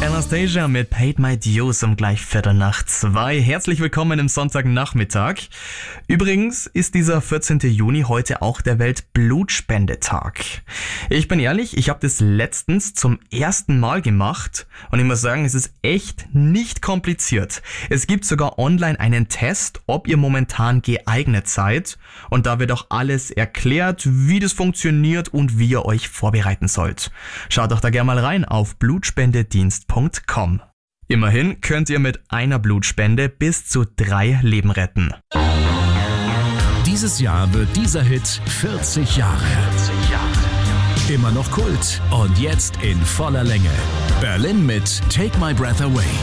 Anastasia mit Paid My Dues um gleich 1:15. Herzlich willkommen im Sonntagnachmittag. Übrigens ist dieser 14. Juni heute auch der Weltblutspendetag. Ich bin ehrlich, ich habe das letztens zum ersten Mal gemacht und ich muss sagen, es ist echt nicht kompliziert. Es gibt sogar online einen Test, ob ihr momentan geeignet seid, und da wird auch alles erklärt, wie das funktioniert und wie ihr euch vorbereiten sollt. Schaut doch da gerne mal rein auf blutspendedienst.com. Immerhin könnt ihr mit einer Blutspende bis zu 3 Leben retten. Dieses Jahr wird dieser Hit 40 Jahre. Immer noch Kult und jetzt in voller Länge. Berlin mit Take My Breath Away.